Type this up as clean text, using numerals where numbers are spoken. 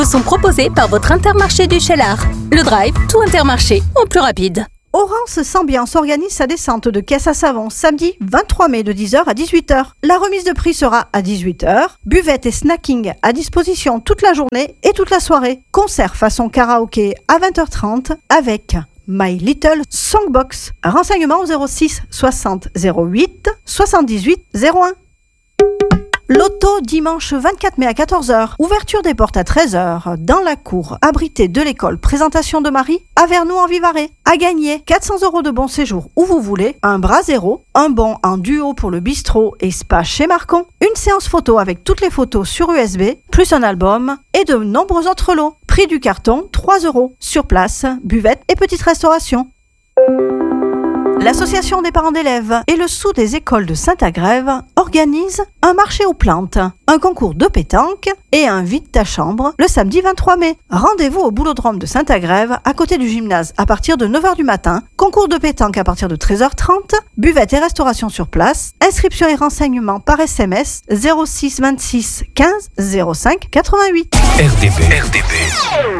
Sont proposés par votre Intermarché du Cheylard. Le drive, tout Intermarché, au plus rapide. Orange Sambiance organise sa descente de caisse à savon samedi 23 mai de 10h à 18h. La remise de prix sera à 18h. Buvette et snacking à disposition toute la journée et toute la soirée. Concert façon karaoké à 20h30 avec My Little Songbox. Renseignements au 06 60 08 78 01. Loto dimanche 24 mai à 14h. Ouverture des portes à 13h. Dans la cour abritée de l'école Présentation de Marie à Vernou en Vivarais. À gagner 400 € de bon séjour où vous voulez, un bras zéro, un bon en duo pour le bistrot et spa chez Marcon, une séance photo avec toutes les photos sur USB, plus un album et de nombreux autres lots. Prix du carton 3 €. Sur place, buvette et petite restauration. L'Association des parents d'élèves et le Sous des écoles de Saint-Agrève organisent un marché aux plantes, un concours de pétanque et un vide ta chambre le samedi 23 mai. Rendez-vous au Boulodrome de Saint-Agrève à côté du gymnase à partir de 9h du matin, concours de pétanque à partir de 13h30, buvette et restauration sur place, inscription et renseignements par SMS 06 26 15 05 88. RDB.